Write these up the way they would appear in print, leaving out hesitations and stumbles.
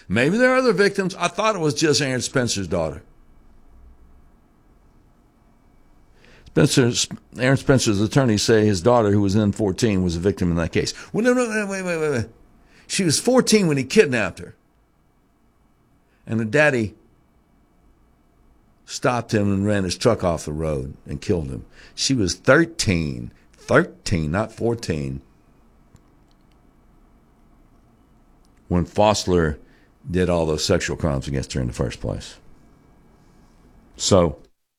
Maybe there are other victims. I thought it was just Aaron Spencer's daughter. Aaron Spencer's attorneys say his daughter, who was then 14, was a victim in that case. Well, no, wait. She was 14 when he kidnapped her. And the daddy stopped him and ran his truck off the road and killed him. She was 13, not 14, when Fossler did all those sexual crimes against her in the first place. So,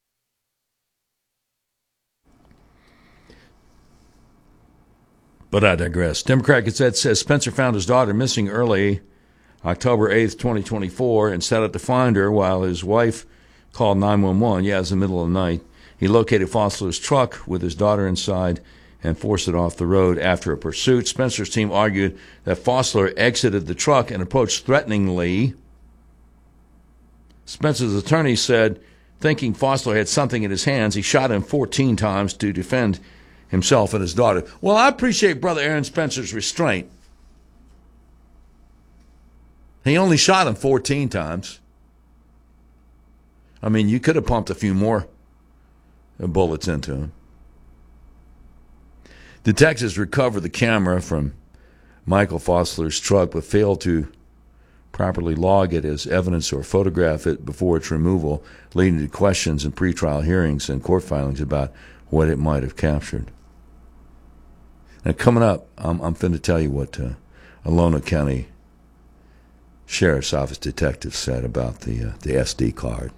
but I digress. Democrat Gazette says Spencer found his daughter missing early October 8th, 2024, and set out to find her while his wife called 911. Yeah, it was the middle of the night. He located Fossler's truck with his daughter inside and forced it off the road after a pursuit. Spencer's team argued that Fossler exited the truck and approached threateningly. Spencer's attorney said, thinking Fossler had something in his hands, he shot him 14 times to defend himself and his daughter. Well, I appreciate Brother Aaron Spencer's restraint. He only shot him 14 times. I mean, you could have pumped a few more bullets into him. Detectives recovered the camera from Michael Fossler's truck, but failed to properly log it as evidence or photograph it before its removal, leading to questions in pretrial hearings and court filings about what it might have captured. Now, coming up, I'm going to tell you what Alona County Sheriff's Office detectives said about the SD card.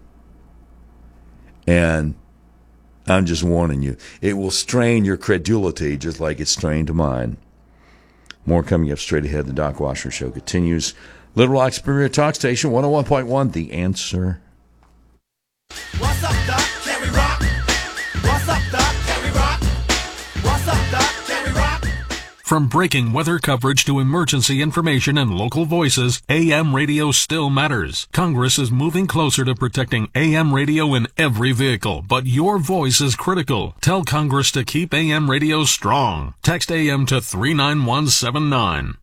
And I'm just warning you, it will strain your credulity just like it strained mine. More coming up straight ahead. The Doc Washburn Show continues. Little Rock's Premier Talk Station, 101.1, The Answer. What's up, Doc? Can we rock? What's up, Doc? Can we rock? What's up, Doc? Can we rock? From breaking weather coverage to emergency information and local voices, AM radio still matters. Congress is moving closer to protecting AM radio in every vehicle, but your voice is critical. Tell Congress to keep AM radio strong. Text AM to 39179.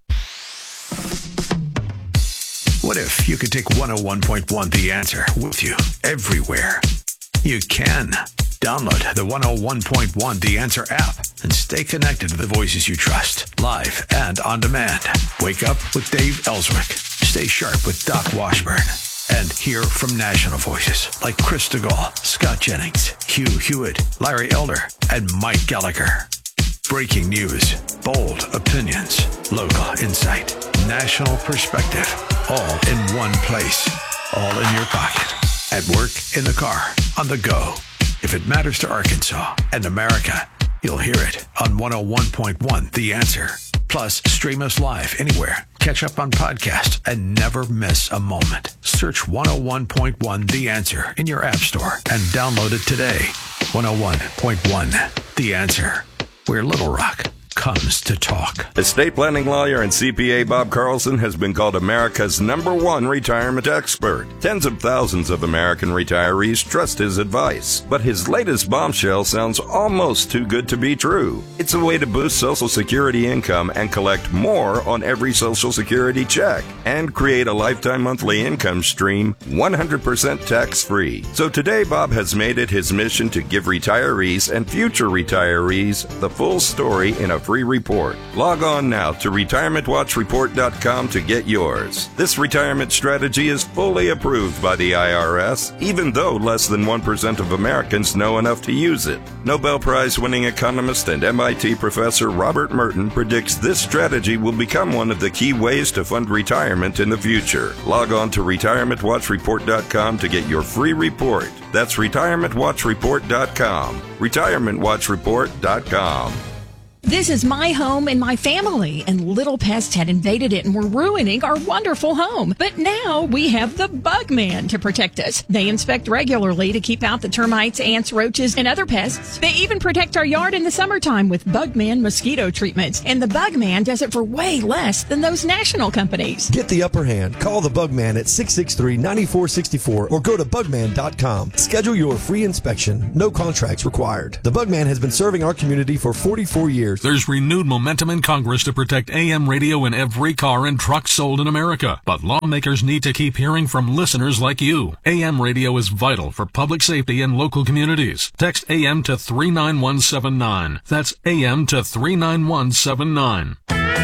What if you could take 101.1 The Answer with you everywhere? You can. Download the 101.1 The Answer app and stay connected to the voices you trust, live and on demand. Wake up with Dave Ellswick. Stay sharp with Doc Washburn. And hear from national voices like Chris DeGaulle, Scott Jennings, Hugh Hewitt, Larry Elder, and Mike Gallagher. Breaking news, bold opinions, local insight, national perspective, all in one place, all in your pocket, at work, in the car, on the go. If it matters to Arkansas and America, you'll hear it on 101.1 The Answer. Plus, stream us live anywhere. Catch up on podcast and never miss a moment. Search 101.1 The Answer in your app store and download it today. 101.1 The Answer, where Little Rock comes to talk. Estate planning lawyer and CPA Bob Carlson has been called America's #1 retirement expert. Tens of thousands of American retirees trust his advice. But his latest bombshell sounds almost too good to be true. It's a way to boost Social Security income and collect more on every Social Security check and create a lifetime monthly income stream 100% tax-free. So today, Bob has made it his mission to give retirees and future retirees the full story in a free report. Log on now to retirementwatchreport.com to get yours. This retirement strategy is fully approved by the IRS, even though less than 1% of Americans know enough to use it. Nobel Prize-winning economist and MIT professor Robert Merton predicts this strategy will become one of the key ways to fund retirement in the future. Log on to retirementwatchreport.com to get your free report. That's retirementwatchreport.com. retirementwatchreport.com. This is my home and my family, and little pests had invaded it and were ruining our wonderful home. But now we have the Bugman to protect us. They inspect regularly to keep out the termites, ants, roaches, and other pests. They even protect our yard in the summertime with Bugman mosquito treatments. And the Bugman does it for way less than those national companies. Get the upper hand. Call the Bugman at 663-9464 or go to bugman.com. Schedule your free inspection. No contracts required. The Bugman has been serving our community for 44 years years. There's renewed momentum in Congress to protect AM radio in every car and truck sold in America. But lawmakers need to keep hearing from listeners like you. AM radio is vital for public safety and local communities. Text AM to 39179. That's AM to 39179.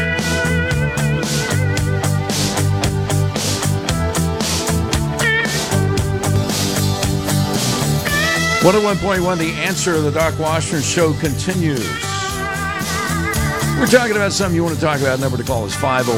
101.1, The Answer, the Doc Washington Show continues. We're talking about something you want to talk about. Number to call is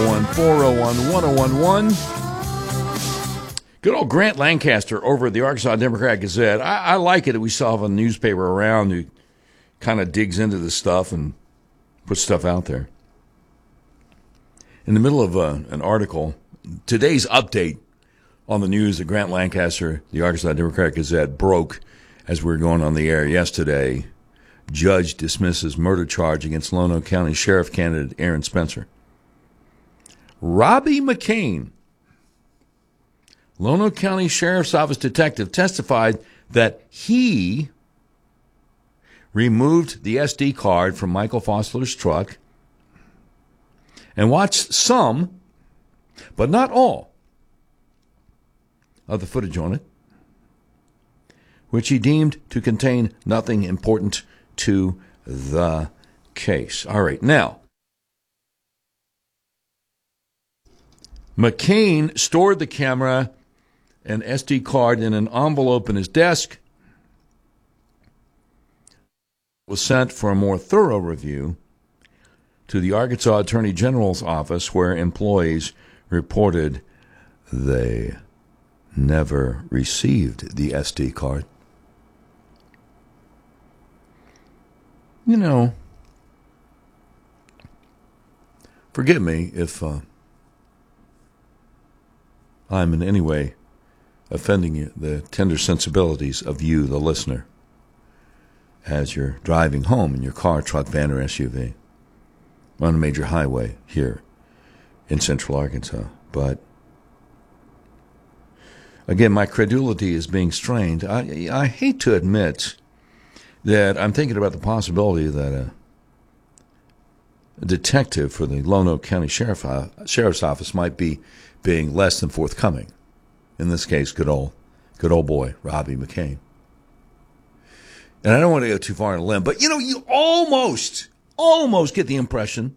501-401-1011. Good old Grant Lancaster over at the Arkansas Democrat-Gazette. I like it that we still have a newspaper around who kind of digs into this stuff and puts stuff out there. In the middle of an article, today's update on the news that Grant Lancaster, the Arkansas Democrat-Gazette, broke as we were going on the air yesterday. Judge dismisses murder charge against Lonoke County Sheriff candidate Aaron Spencer. Robbie McCain, Lonoke County Sheriff's Office detective, testified that he removed the SD card from Michael Fossler's truck and watched some, but not all, of the footage on it, which he deemed to contain nothing important to the case. All right, now, McCain stored the camera and SD card in an envelope in his desk. It was sent for a more thorough review to the Arkansas Attorney General's office, where employees reported they never received the SD card. You know, forgive me if I'm in any way offending you, the tender sensibilities of you, the listener, as you're driving home in your car, truck, van, or SUV on a major highway here in Central Arkansas. But again, my credulity is being strained. I hate to admit that I'm thinking about the possibility that a detective for the Lonoke County Sheriff's Office might be being less than forthcoming. In this case, good old boy, Robbie McCain. And I don't want to go too far on a limb, but you almost get the impression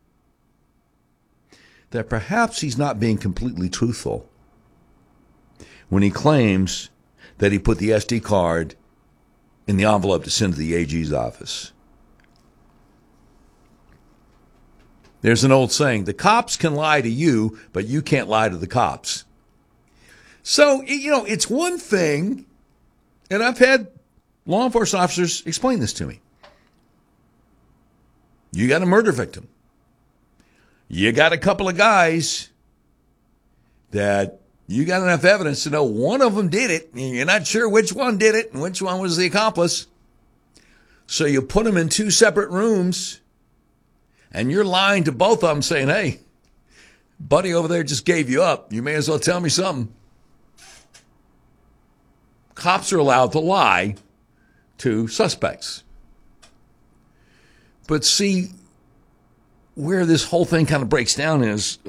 that perhaps he's not being completely truthful when he claims that he put the SD card in the envelope to send to the AG's office. There's an old saying, the cops can lie to you, but you can't lie to the cops. So, it's one thing, and I've had law enforcement officers explain this to me. You got a murder victim. You got a couple of guys that you got enough evidence to know one of them did it, and you're not sure which one did it and which one was the accomplice. So you put them in two separate rooms, and you're lying to both of them saying, hey, buddy over there just gave you up. You may as well tell me something. Cops are allowed to lie to suspects. But see, where this whole thing kind of breaks down is,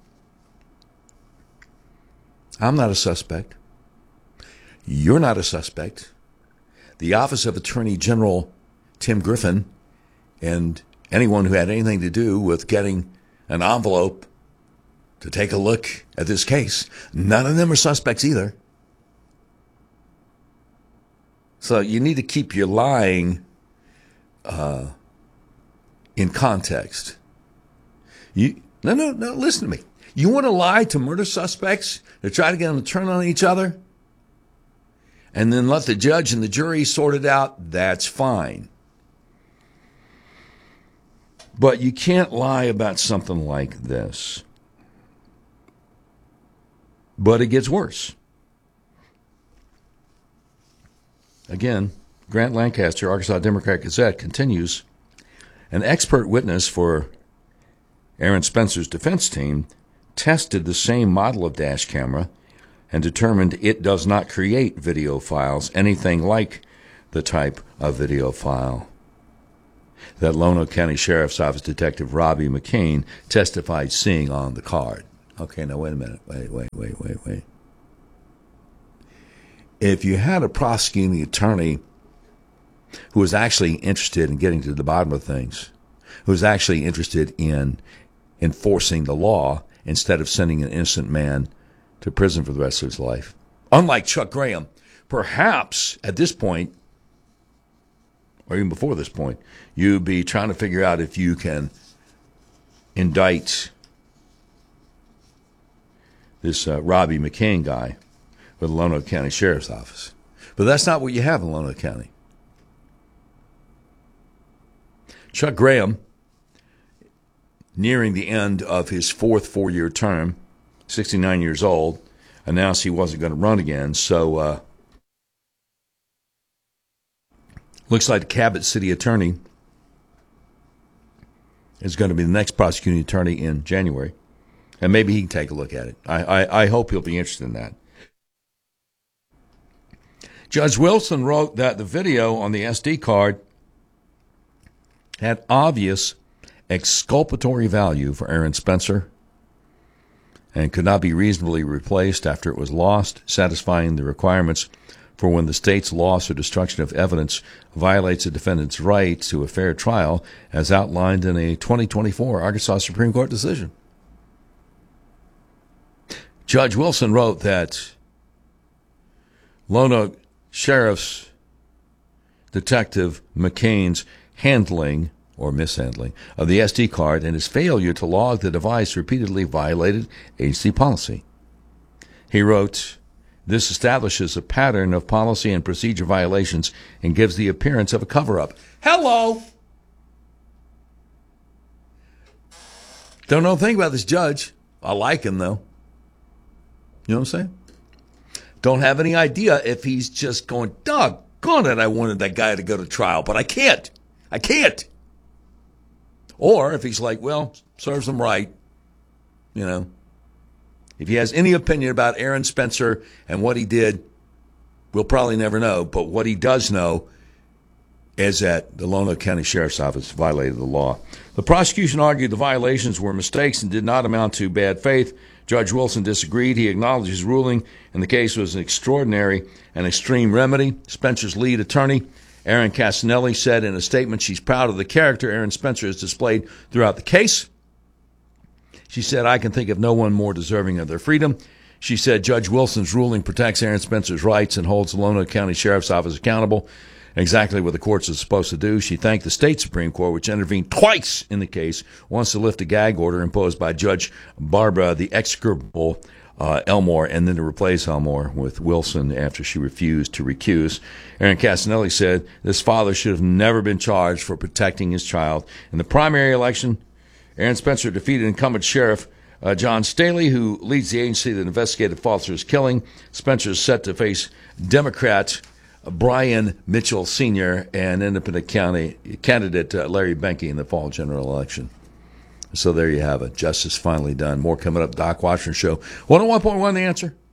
I'm not a suspect. You're not a suspect. The Office of Attorney General Tim Griffin and anyone who had anything to do with getting an envelope to take a look at this case, none of them are suspects either. So you need to keep your lying in context. No, listen to me. You want to lie to murder suspects to try to get them to turn on each other and then let the judge and the jury sort it out? That's fine. But you can't lie about something like this. But it gets worse. Again, Grant Lancaster, Arkansas Democrat-Gazette, continues. An expert witness for Aaron Spencer's defense team tested the same model of dash camera and determined it does not create video files anything like the type of video file. that Lono County Sheriff's Office Detective Robbie McCain testified seeing on the card. Okay, now wait a minute. Wait. If you had a prosecuting attorney who was actually interested in getting to the bottom of things, who was actually interested in enforcing the law instead of sending an innocent man to prison for the rest of his life, unlike Chuck Graham, perhaps at this point, or even before this point, you'd be trying to figure out if you can indict this Robbie McCain guy with the Lono County Sheriff's Office. But that's not what you have in Lono County. Chuck Graham, nearing the end of his fourth four-year term, 69 years old, announced he wasn't going to run again. So looks like the Cabot City Attorney is going to be the next prosecuting attorney in January. And maybe he can take a look at it. I hope he'll be interested in that. Judge Wilson wrote that the video on the SD card had obvious exculpatory value for Aaron Spencer and could not be reasonably replaced after it was lost, satisfying the requirements for when the state's loss or destruction of evidence violates a defendant's right to a fair trial, as outlined in a 2024 Arkansas Supreme Court decision. Judge Wilson wrote that Lono Sheriff's Detective McCain's handling or mishandling of the SD card and his failure to log the device repeatedly violated agency policy. He wrote, "This establishes a pattern of policy and procedure violations and gives the appearance of a cover-up." Hello! Don't know anything about this judge. I like him, though. You know what I'm saying? Don't have any idea if he's just going, doggone it, I wanted that guy to go to trial, but I can't. Or if he's like, well, serves him right, you know. If he has any opinion about Aaron Spencer and what he did, we'll probably never know. But what he does know is that the Lono County Sheriff's Office violated the law. The prosecution argued the violations were mistakes and did not amount to bad faith. Judge Wilson disagreed. He acknowledged his ruling, and the case was an extraordinary and extreme remedy. Spencer's lead attorney, Erin Casanelli, said in a statement she's proud of the character Aaron Spencer has displayed throughout the case. She said, "I can think of no one more deserving of their freedom." She said Judge Wilson's ruling protects Aaron Spencer's rights and holds the Lono County Sheriff's Office accountable, exactly what the courts are supposed to do. She thanked the state Supreme Court, which intervened twice in the case, once to lift a gag order imposed by Judge Barbara the execrable Elmore, and then to replace Elmore with Wilson after she refused to recuse. Erin Casanelli said this father should have never been charged for protecting his child. In the primary election, Aaron Spencer defeated incumbent Sheriff John Staley, who leads the agency that investigated Foster's killing. Spencer is set to face Democrat Brian Mitchell Sr. and independent county candidate Larry Benke in the fall general election. So there you have it. Justice finally done. More coming up. Doc Washington Show. 101.1 The Answer.